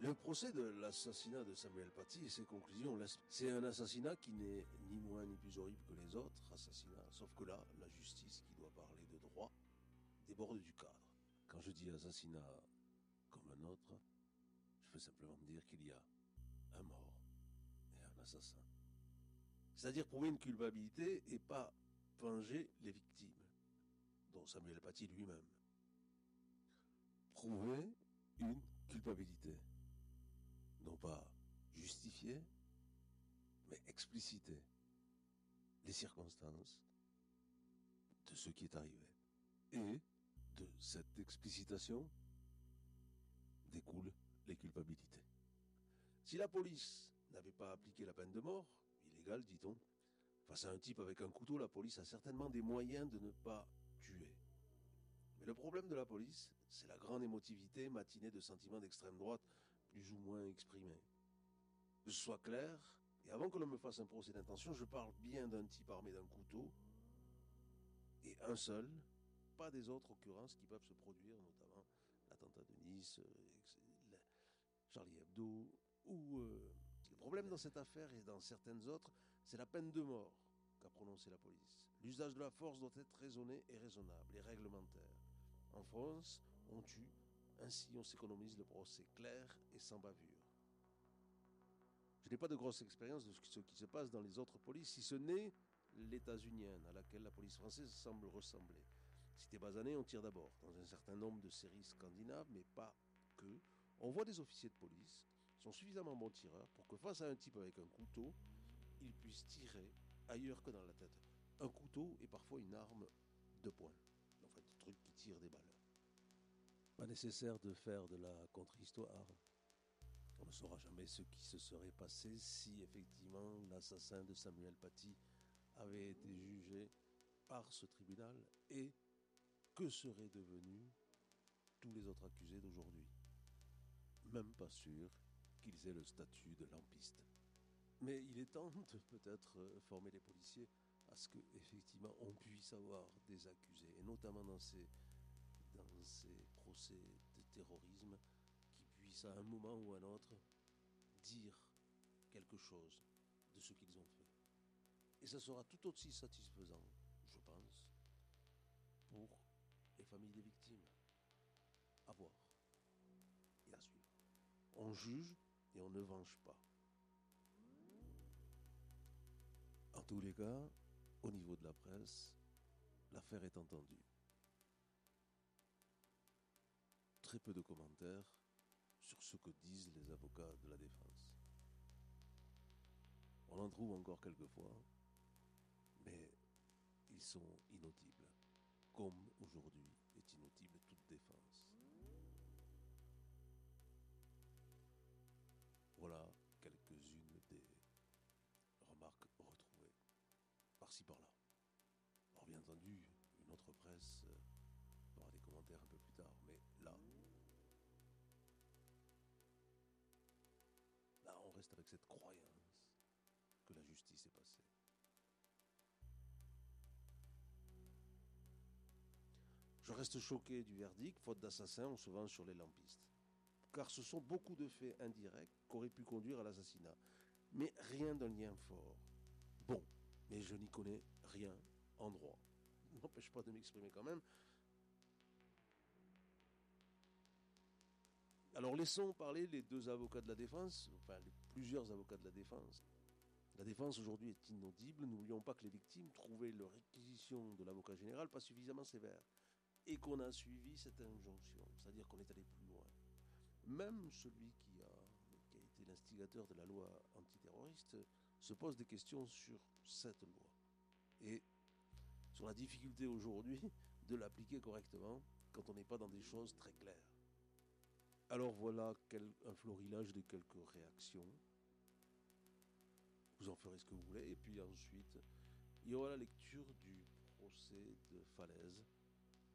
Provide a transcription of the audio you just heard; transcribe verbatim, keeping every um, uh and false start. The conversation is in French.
Le procès de l'assassinat de Samuel Paty et ses conclusions, c'est un assassinat qui n'est ni moins ni plus horrible que les autres assassinats, sauf que là, la justice, qui doit parler de droit, déborde du cadre. Quand je dis assassinat comme un autre, je veux simplement me dire qu'il y a un mort et un assassin. C'est-à-dire prouver une culpabilité et pas venger les victimes, dont Samuel Paty lui-même. Prouver une culpabilité. Non pas justifier, mais expliciter les circonstances de ce qui est arrivé. Et de cette explicitation découlent les culpabilités. Si la police n'avait pas appliqué la peine de mort, illégale dit-on, face à un type avec un couteau, la police a certainement des moyens de ne pas tuer. Mais le problème de la police, c'est la grande émotivité matinée de sentiments d'extrême droite plus ou moins exprimés. Que ce soit clair, et avant que l'on me fasse un procès d'intention, je parle bien d'un type armé d'un couteau, et un seul, pas des autres occurrences qui peuvent se produire, notamment l'attentat de Nice, euh, Charlie Hebdo, ou... Euh, le problème dans cette affaire et dans certaines autres, c'est la peine de mort qu'a prononcée la police. L'usage de la force doit être raisonné et raisonnable, et réglementaire. En France, on tue, ainsi on s'économise le procès clair et sans bavure. Je n'ai pas de grosse expérience de ce qui se passe dans les autres polices, si ce n'est l'états-unienne, à laquelle la police française semble ressembler. Cité basanée, on tire d'abord dans un certain nombre de séries scandinaves, mais pas que. On voit des officiers de police sont suffisamment bons tireurs pour que face à un type avec un couteau, ils puissent tirer ailleurs que dans la tête. Un couteau est parfois une arme de poing. Enfin, des trucs qui tirent des balles. Pas nécessaire de faire de la contre-histoire. On ne saura jamais ce qui se serait passé si effectivement l'assassin de Samuel Paty avait été jugé par ce tribunal et que seraient devenus tous les autres accusés d'aujourd'hui. Même pas sûr qu'ils aient le statut de lampiste. Mais il est temps de peut-être former les policiers à ce qu'effectivement on puisse avoir des accusés, et notamment dans ces, dans ces procès de terrorisme, qui puissent à un moment ou à un autre dire quelque chose de ce qu'ils ont fait. Et ça sera tout aussi satisfaisant, je pense, pour les familles des victimes. À voir et à suivre. On juge et on ne venge pas. En tous les cas, au niveau de la presse, l'affaire est entendue. Très peu de commentaires sur ce que disent les avocats de la défense. On en trouve encore quelquefois, mais ils sont inaudibles, comme aujourd'hui est inaudible toute défense. Voilà quelques-unes des remarques retrouvées par-ci par-là. Alors bien entendu, une autre presse aura des commentaires un peu plus tard, mais là, là on reste avec cette croyance que la justice est passée. Je reste choqué du verdict, faute d'assassin, on se venge sur les lampistes. Car ce sont beaucoup de faits indirects qui auraient pu conduire à l'assassinat. Mais rien d'un lien fort. Bon, mais je n'y connais rien en droit. N'empêche pas de m'exprimer quand même. Alors laissons parler les deux avocats de la défense, enfin les plusieurs avocats de la défense. La défense aujourd'hui est inaudible. N'oublions pas que les victimes trouvaient leur réquisition de l'avocat général pas suffisamment sévère. Et qu'on a suivi cette injonction, c'est-à-dire qu'on est allé plus loin. Même celui qui a, qui a été l'instigateur de la loi antiterroriste se pose des questions sur cette loi et sur la difficulté aujourd'hui de l'appliquer correctement quand on n'est pas dans des choses très claires. Alors voilà quel, un florilège de quelques réactions. Vous en ferez ce que vous voulez. Et puis ensuite, il y aura la lecture du procès de Falaise,